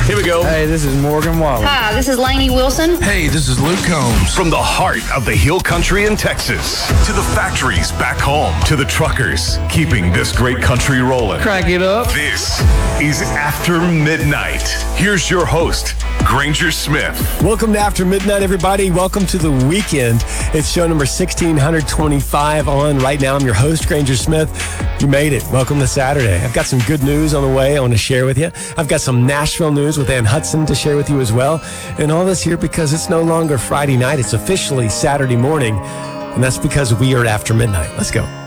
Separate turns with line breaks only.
Here we go.
Hey, this is Morgan Wallen.
Hi, this is Lainey Wilson.
Hey, this is Luke Combs.
From the heart of the Hill Country in Texas to the factories back home to the truckers keeping this great country rolling.
Crank it up.
This is After Midnight. Here's your host, Granger Smith.
Welcome to After Midnight, everybody. Welcome to the weekend. It's show number 1625 on right now. I'm your host, Granger Smith. You made it. Welcome to Saturday. I've got some good news on the way I want to share with you. I've got some Nashville news with Ann Hudson to share with you as well. And all this here because it's no longer Friday night. It's officially Saturday morning. And that's because we are at After Midnight. Let's go.